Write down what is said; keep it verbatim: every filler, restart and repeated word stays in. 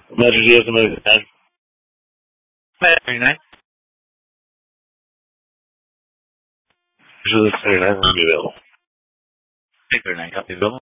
Metro D S M ten. thirty-nine. Metro thirty-nine will be available. thirty-nine, copy, Bill.